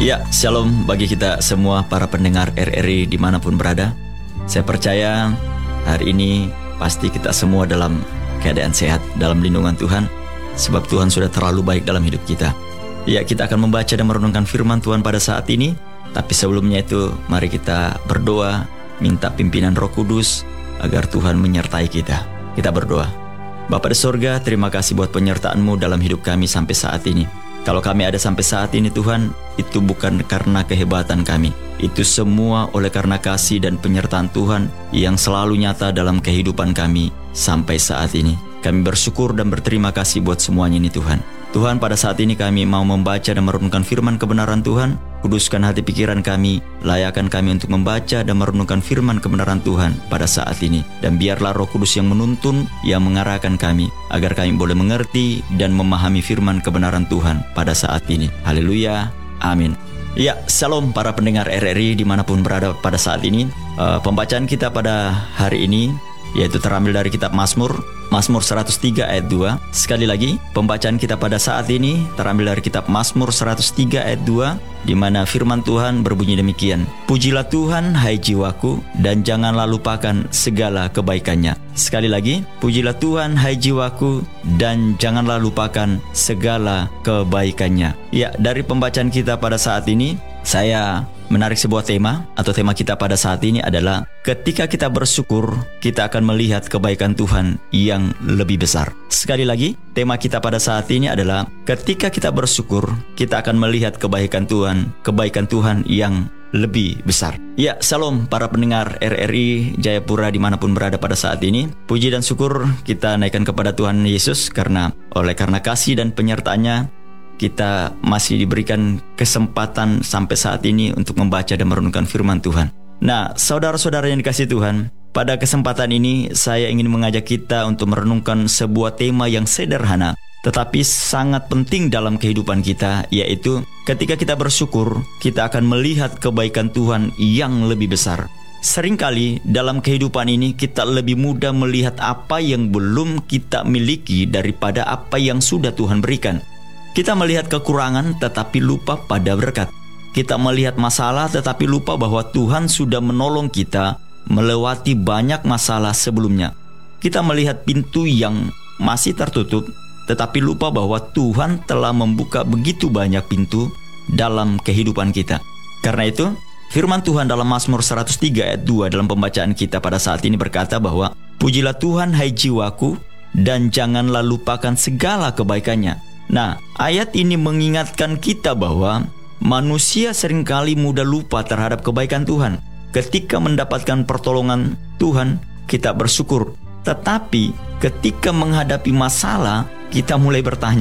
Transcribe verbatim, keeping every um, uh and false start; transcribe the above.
Ya, shalom bagi kita semua para pendengar R R I dimanapun berada. Saya percaya hari ini pasti kita semua dalam keadaan sehat, dalam lindungan Tuhan, sebab Tuhan sudah terlalu baik dalam hidup kita. Ya, kita akan membaca dan merenungkan firman Tuhan pada saat ini. Tapi sebelumnya itu, mari kita berdoa, minta pimpinan Roh Kudus agar Tuhan menyertai kita. Kita berdoa. Bapa di sorga, terima kasih buat penyertaan-Mu dalam hidup kami sampai saat ini. Kalau kami ada sampai saat ini Tuhan, itu bukan karena kehebatan kami. Itu semua oleh karena kasih dan penyertaan Tuhan yang selalu nyata dalam kehidupan kami sampai saat ini. Kami bersyukur dan berterima kasih buat semuanya ini Tuhan. Tuhan, pada saat ini kami mau membaca dan merenungkan firman kebenaran Tuhan. Kuduskan hati pikiran kami, layakkan kami untuk membaca dan merenungkan firman kebenaran Tuhan pada saat ini. Dan biarlah Roh Kudus yang menuntun, yang mengarahkan kami, agar kami boleh mengerti dan memahami firman kebenaran Tuhan pada saat ini. Haleluya, amin. Ya, shalom para pendengar R R I dimanapun berada pada saat ini. uh, Pembacaan kita pada hari ini yaitu terambil dari kitab Mazmur, Mazmur seratus tiga ayat dua. Sekali lagi, pembacaan kita pada saat ini terambil dari kitab Mazmur seratus tiga ayat dua, di mana firman Tuhan berbunyi demikian. Pujilah Tuhan, hai jiwaku, dan janganlah lupakan segala kebaikannya. Sekali lagi, pujilah Tuhan, hai jiwaku, dan janganlah lupakan segala kebaikannya. Ya, dari pembacaan kita pada saat ini, saya menarik sebuah tema, atau tema kita pada saat ini adalah ketika kita bersyukur, kita akan melihat kebaikan Tuhan yang lebih besar. Sekali lagi, tema kita pada saat ini adalah ketika kita bersyukur, kita akan melihat kebaikan Tuhan, kebaikan Tuhan yang lebih besar. Ya, shalom para pendengar R R I Jayapura dimanapun berada pada saat ini. Puji dan syukur kita naikkan kepada Tuhan Yesus, karena oleh karena kasih dan penyertaannya, kita masih diberikan kesempatan sampai saat ini untuk membaca dan merenungkan firman Tuhan. Nah, saudara-saudara yang dikasihi Tuhan, pada kesempatan ini saya ingin mengajak kita untuk merenungkan sebuah tema yang sederhana, tetapi sangat penting dalam kehidupan kita, yaitu ketika kita bersyukur, kita akan melihat kebaikan Tuhan yang lebih besar. Seringkali dalam kehidupan ini kita lebih mudah melihat apa yang belum kita miliki daripada apa yang sudah Tuhan berikan. Kita melihat kekurangan tetapi lupa pada berkat. Kita melihat masalah tetapi lupa bahwa Tuhan sudah menolong kita melewati banyak masalah sebelumnya. Kita melihat pintu yang masih tertutup tetapi lupa bahwa Tuhan telah membuka begitu banyak pintu dalam kehidupan kita. Karena itu, firman Tuhan dalam Mazmur seratus tiga ayat dua dalam pembacaan kita pada saat ini berkata bahwa pujilah Tuhan hai jiwaku, dan janganlah lupakan segala kebaikannya. Nah, ayat ini mengingatkan kita bahwa manusia seringkali mudah lupa terhadap kebaikan Tuhan. Ketika mendapatkan pertolongan Tuhan, kita bersyukur. Tetapi ketika menghadapi masalah, kita mulai bertanya,